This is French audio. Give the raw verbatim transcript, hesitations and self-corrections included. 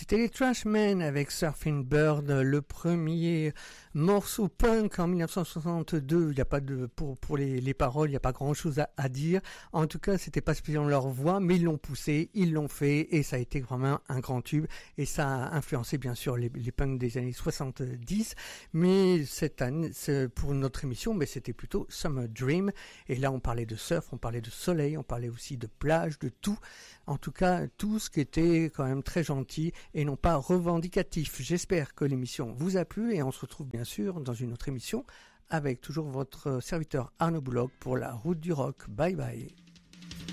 C'était les Trashmen avec Surfing Bird, le premier morceau punk en dix-neuf cent soixante-deux. Il n'y a pas de pour pour les, les paroles, il n'y a pas grand-chose à, à dire. En tout cas, c'était pas spécialement leur voix, mais ils l'ont poussé, ils l'ont fait, et ça a été vraiment un grand tube. Et ça a influencé bien sûr les, les punks des années soixante-dix. Mais cette année, pour notre émission, mais c'était plutôt Summer Dream. Et là, on parlait de surf, on parlait de soleil, on parlait aussi de plage, de tout. En tout cas, tout ce qui était quand même très gentil et non pas revendicatif. J'espère que l'émission vous a plu et on se retrouve bien sûr dans une autre émission avec toujours votre serviteur Arnaud Bouloc pour la route du rock. Bye bye.